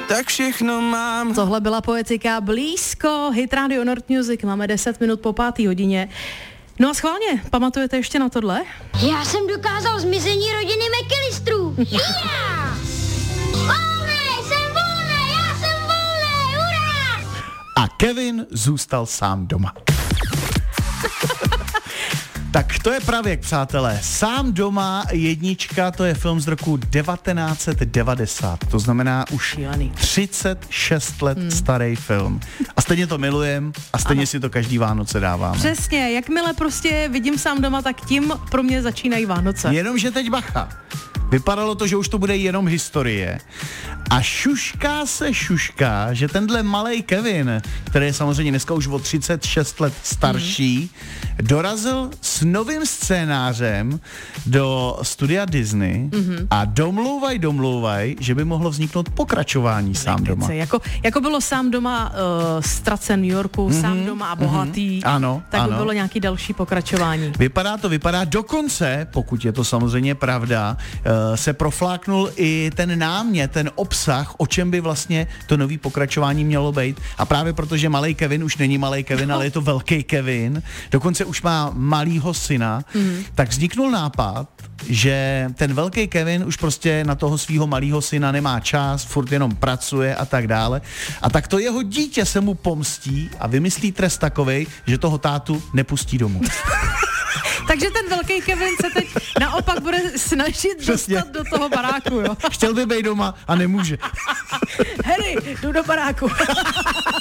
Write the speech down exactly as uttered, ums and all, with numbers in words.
tak všechno mám. Tohle byla Poetika blízko, Hit Radio Nord Music, máme deset minut po pátý hodině. No a schválně, pamatujete ještě na tohle? Já jsem dokázal zmizení rodiny McAllisterů. Yeah! Volnej, jsem volnej, já jsem volnej, hurá! A Kevin zůstal sám doma. Tak to je pravěk, přátelé. Sám doma jednička, to je film z roku devatenáct set devadesát. To znamená už Šílený. třicet šest let hmm. starý film. A stejně to milujem a stejně ano. si to každý Vánoce dáváme. Přesně, jakmile prostě vidím Sám doma, tak tím pro mě začínají Vánoce. Jenomže teď bacha. Vypadalo to, že už to bude jenom historie. A šušká se šušká, že tenhle malej Kevin, který je samozřejmě dneska už o třicet šest let starší, mm. dorazil s novým scénářem do studia Disney mm-hmm. a domlouvaj, domlouvaj, že by mohlo vzniknout pokračování Sám doma. Jako, jako bylo Sám doma uh, ztracen New Yorku, mm-hmm. Sám doma a bohatý, mm-hmm. ano, tak ano. by bylo nějaký další pokračování. Vypadá to, vypadá dokonce, pokud je to samozřejmě pravda, uh, se profláknul i ten námět, ten obsah, o čem by vlastně to nový pokračování mělo být. A právě protože malej Kevin už není malej Kevin, ale je to velký Kevin, dokonce už má malýho syna, mm. tak vzniknul nápad, že ten velký Kevin už prostě na toho svýho malýho syna nemá čas, furt jenom pracuje a tak dále. A tak to jeho dítě se mu pomstí a vymyslí trest takovej, že toho tátu nepustí domů. Takže ten velký Kevin se teď naopak bude snažit Přesně. dostat do toho baráku, jo? Chtěl by být doma a nemůže. Harry, jdu do baráku.